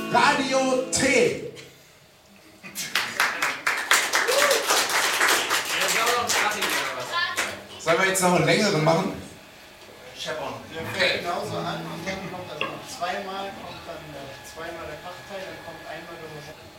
Radio T. Sollen wir jetzt noch einen längeren machen? Chevron. Der fängt genauso an und dann kommt also noch zweimal der Kraftteil, dann kommt einmal der